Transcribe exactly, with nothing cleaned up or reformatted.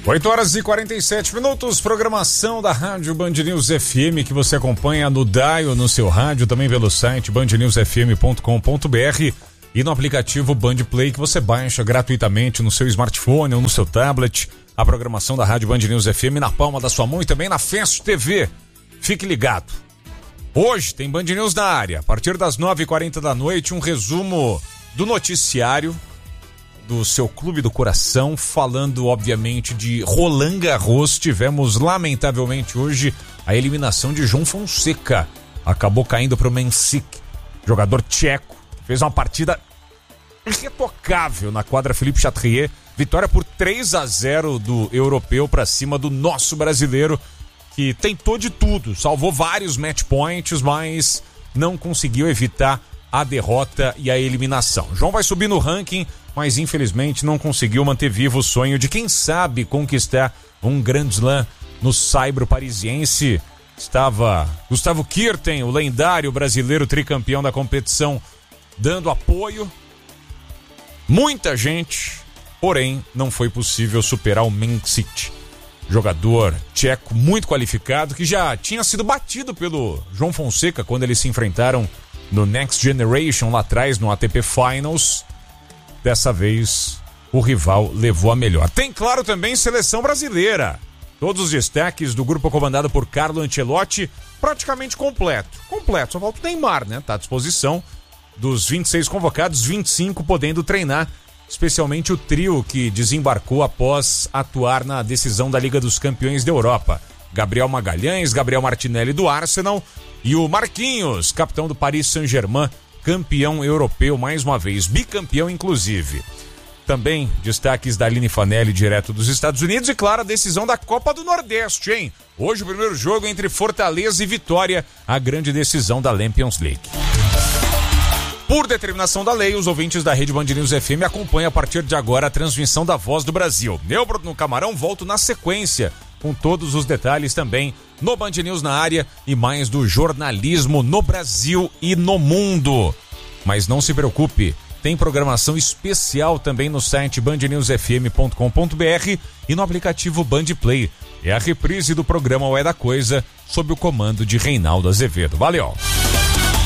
oito horas e quarenta e sete minutos, programação da Rádio Band News F M, que você acompanha no dial, no seu rádio, também pelo site band news f m ponto com ponto b r e no aplicativo Band Play, que você baixa gratuitamente no seu smartphone ou no seu tablet. A programação da Rádio Band News F M na palma da sua mão e também na Fest T V. Fique ligado. Hoje tem Band News na área. A partir das nove e quarenta da noite, um resumo do noticiário do seu clube do coração, falando obviamente de Roland Garros. Tivemos lamentavelmente hoje a eliminação de João Fonseca, acabou caindo para o Mensik, jogador tcheco, fez uma partida irretocável na quadra Philippe Chatrier, vitória por três a zero do europeu para cima do nosso brasileiro, que tentou de tudo, salvou vários match points, mas não conseguiu evitar a derrota e a eliminação. João vai subir no ranking, mas infelizmente não conseguiu manter vivo o sonho de, quem sabe, conquistar um Grand Slam no saibro parisiense. Estava Gustavo Kuerten, o lendário brasileiro tricampeão da competição, dando apoio. Muita gente, porém não foi possível superar o Mensik, jogador tcheco muito qualificado, que já tinha sido batido pelo João Fonseca quando eles se enfrentaram no Next Generation lá atrás, no A T P Finals. Dessa vez o rival levou a melhor. Tem, claro, também seleção brasileira. Todos os destaques do grupo comandado por Carlo Ancelotti praticamente completo. Completo, só falta o Neymar, né? Tá à disposição. Dos vinte e seis convocados, vinte e cinco podendo treinar, especialmente o trio que desembarcou após atuar na decisão da Liga dos Campeões da Europa. Gabriel Magalhães, Gabriel Martinelli do Arsenal e o Marquinhos, capitão do Paris Saint-Germain, campeão europeu mais uma vez, bicampeão inclusive. Também destaques da Aline Fanelli, direto dos Estados Unidos, e claro, a decisão da Copa do Nordeste, hein? Hoje o primeiro jogo entre Fortaleza e Vitória, a grande decisão da Champions League. Por determinação da lei, os ouvintes da Rede Band News F M acompanham a partir de agora a transmissão da Voz do Brasil. Eu, Bruno Camarão, volto na sequência, com todos os detalhes também no Band News na área e mais do jornalismo no Brasil e no mundo. Mas não se preocupe, tem programação especial também no site band news f m ponto com ponto b r e no aplicativo Band Play. É a reprise do programa O É da Coisa, sob o comando de Reinaldo Azevedo. Valeu!